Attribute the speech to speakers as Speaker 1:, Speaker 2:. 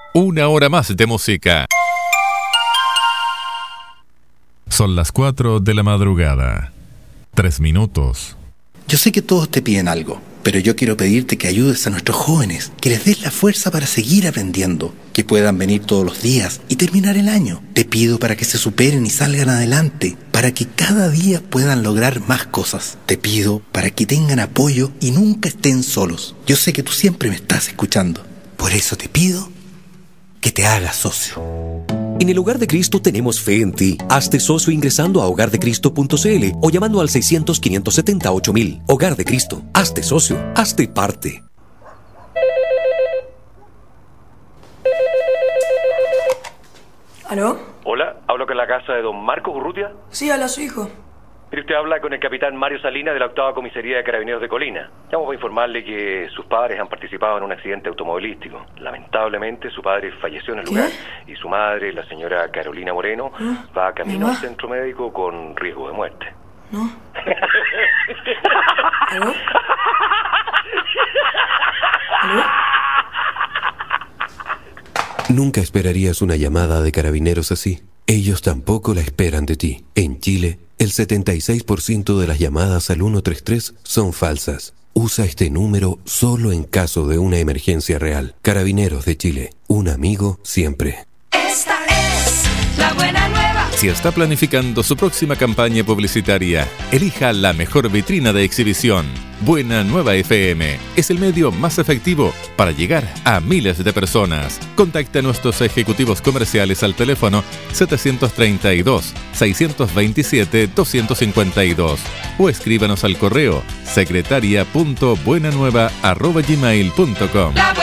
Speaker 1: Una hora más de música. Son las 4 de la madrugada. 3 minutos.
Speaker 2: Yo sé que todos te piden algo, pero yo quiero pedirte que ayudes a nuestros jóvenes, que les des la fuerza para seguir aprendiendo, que puedan venir todos los días y terminar el año. Te pido para que se superen y salgan adelante, para que cada día puedan lograr más cosas. Te pido para que tengan apoyo y nunca estén solos. Yo sé que tú siempre me estás escuchando. Por eso te pido que te hagas socio.
Speaker 3: En el Hogar de Cristo tenemos fe en ti. Hazte socio ingresando a hogardecristo.cl o llamando al 600-570-8000. Hogar de Cristo. Hazte socio. Hazte parte.
Speaker 4: ¿Aló?
Speaker 5: Hola, hablo con la casa de don Marcos Urrutia.
Speaker 4: Sí, habla su hijo.
Speaker 5: Mire, usted habla con el capitán Mario Salinas de la 8ª Comisaría de Carabineros de Colina. Llamo para informarle que sus padres han participado en un accidente automovilístico. Lamentablemente, su padre falleció en el lugar y su madre, la señora Carolina Moreno, va camino al centro médico con riesgo de muerte.
Speaker 4: ¿No? ¿Aló? ¿Aló?
Speaker 3: Nunca esperarías una llamada de Carabineros así. Ellos tampoco la esperan de ti. En Chile, el 76% de las llamadas al 133 son falsas. Usa este número solo en caso de una emergencia real. Carabineros de Chile, un amigo siempre.
Speaker 6: Esta es la buena nueva.
Speaker 1: Si está planificando su próxima campaña publicitaria, elija la mejor vitrina de exhibición. Buena Nueva FM es el medio más efectivo para llegar a miles de personas. Contacte a nuestros ejecutivos comerciales al teléfono 732-627-252 o escríbanos al correo secretaria.buenanueva@gmail.com.